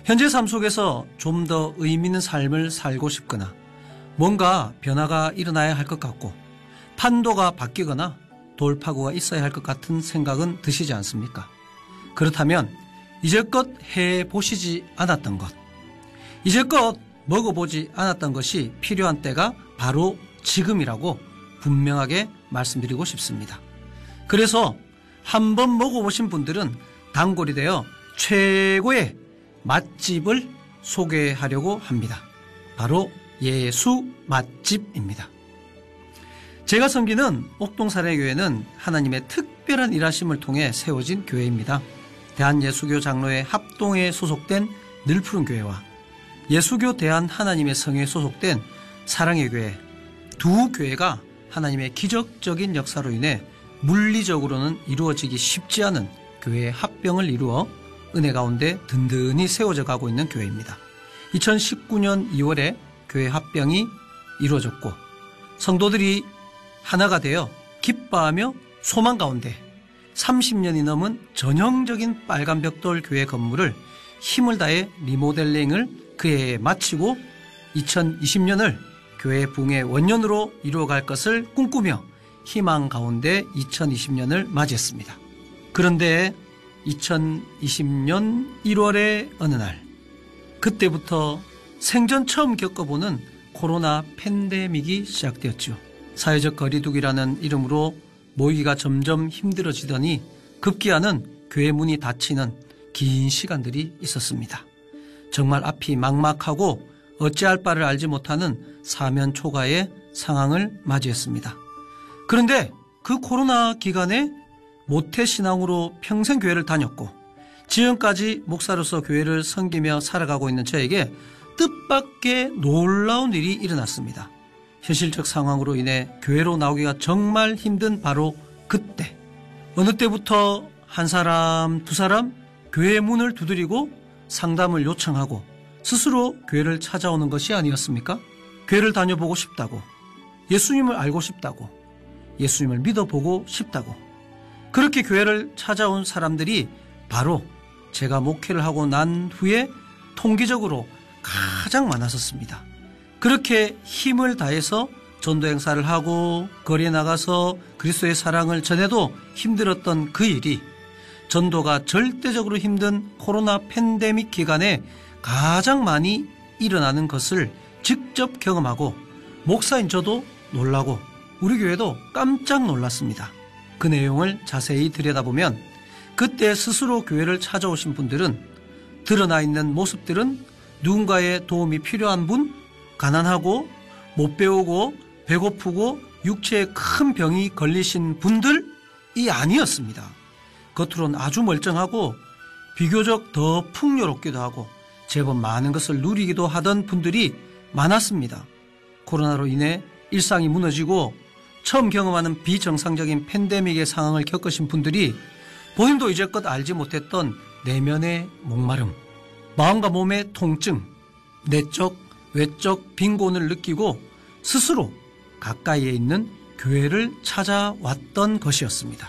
현재 삶 속에서 좀 더 의미 있는 삶을 살고 싶거나 뭔가 변화가 일어나야 할 것 같고 판도가 바뀌거나 돌파구가 있어야 할 것 같은 생각은 드시지 않습니까? 그렇다면 이제껏 해보시지 않았던 것, 이제껏 먹어보지 않았던 것이 필요한 때가 바로 지금이라고 분명하게 말씀드리고 싶습니다. 그래서 한번 먹어보신 분들은 단골이 되어 최고의 맛집을 소개하려고 합니다. 바로 예수 맛집입니다. 제가 섬기는 옥동사례교회는 하나님의 특별한 일하심을 통해 세워진 교회입니다. 대한예수교 장로회 합동에 소속된 늘푸른 교회와 예수교 대한하나님의 성회에 소속된 사랑의 교회, 두 교회가 하나님의 기적적인 역사로 인해 물리적으로는 이루어지기 쉽지 않은 교회의 합병을 이루어 은혜 가운데 든든히 세워져 가고 있는 교회입니다. 2019년 2월에 교회 합병이 이루어졌고 성도들이 하나가 되어 기뻐하며 소망 가운데 30년이 넘은 전형적인 빨간 벽돌 교회 건물을 힘을 다해 리모델링을 그해에 마치고 2020년을 교회 부흥의 원년으로 이루어갈 것을 꿈꾸며 희망 가운데 2020년을 맞이했습니다. 그런데 2020년 1월의 어느 날, 그때부터 생전 처음 겪어보는 코로나 팬데믹이 시작되었죠. 사회적 거리두기라는 이름으로 모이기가 점점 힘들어지더니 급기야는 교회 문이 닫히는 긴 시간들이 있었습니다. 정말 앞이 막막하고 어찌할 바를 알지 못하는 사면초가의 상황을 맞이했습니다. 그런데 그 코로나 기간에 모태신앙으로 평생 교회를 다녔고 지금까지 목사로서 교회를 섬기며 살아가고 있는 저에게 뜻밖의 놀라운 일이 일어났습니다. 현실적 상황으로 인해 교회로 나오기가 정말 힘든 바로 그때, 어느 때부터 한 사람 두 사람 교회의 문을 두드리고 상담을 요청하고 스스로 교회를 찾아오는 것이 아니었습니까? 교회를 다녀보고 싶다고, 예수님을 알고 싶다고, 예수님을 믿어보고 싶다고, 그렇게 교회를 찾아온 사람들이 바로 제가 목회를 하고 난 후에 통계적으로 가장 많았었습니다. 그렇게 힘을 다해서 전도 행사를 하고 거리에 나가서 그리스도의 사랑을 전해도 힘들었던 그 일이 전도가 절대적으로 힘든 코로나 팬데믹 기간에 가장 많이 일어나는 것을 직접 경험하고 목사인 저도 놀라고 우리 교회도 깜짝 놀랐습니다. 그 내용을 자세히 들여다보면 그때 스스로 교회를 찾아오신 분들은 드러나 있는 모습들은 누군가의 도움이 필요한 분, 가난하고 못 배우고 배고프고 육체에 큰 병이 걸리신 분들이 아니었습니다. 겉으로는 아주 멀쩡하고 비교적 더 풍요롭기도 하고 제법 많은 것을 누리기도 하던 분들이 많았습니다. 코로나로 인해 일상이 무너지고 처음 경험하는 비정상적인 팬데믹의 상황을 겪으신 분들이 본인도 이제껏 알지 못했던 내면의 목마름, 마음과 몸의 통증, 내적, 외적 빈곤을 느끼고 스스로 가까이에 있는 교회를 찾아왔던 것이었습니다.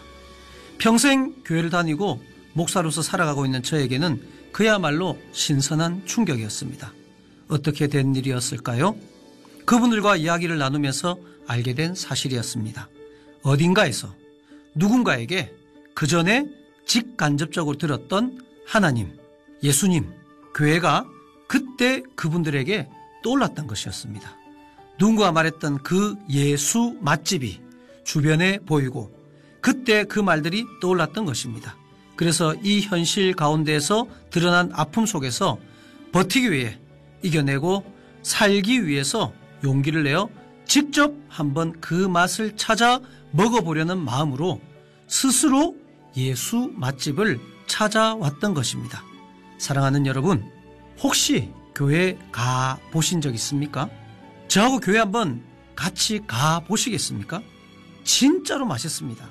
평생 교회를 다니고 목사로서 살아가고 있는 저에게는 그야말로 신선한 충격이었습니다. 어떻게 된 일이었을까요? 그분들과 이야기를 나누면서 알게 된 사실이었습니다. 어딘가에서 누군가에게 그 전에 직간접적으로 들었던 하나님, 예수님, 교회가 그때 그분들에게 떠올랐던 것이었습니다. 누군가가 말했던 그 예수 맛집이 주변에 보이고 그때 그 말들이 떠올랐던 것입니다. 그래서 이 현실 가운데에서 드러난 아픔 속에서 버티기 위해 이겨내고 살기 위해서 용기를 내어 직접 한번 그 맛을 찾아 먹어보려는 마음으로 스스로 예수 맛집을 찾아왔던 것입니다. 사랑하는 여러분, 혹시 교회 가 보신 적 있습니까? 저하고 교회 한번 같이 가 보시겠습니까? 진짜로 맛있습니다.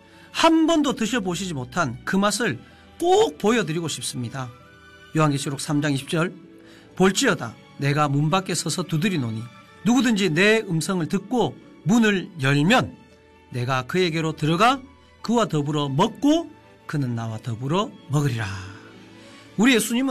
한 번도 드셔보시지 못한 그 맛을 꼭 보여드리고 싶습니다. 요한계시록 3장 20절, 볼지어다 내가 문 밖에 서서 두드리노니 누구든지 내 음성을 듣고 문을 열면 내가 그에게로 들어가 그와 더불어 먹고 그는 나와 더불어 먹으리라. 우리 예수님은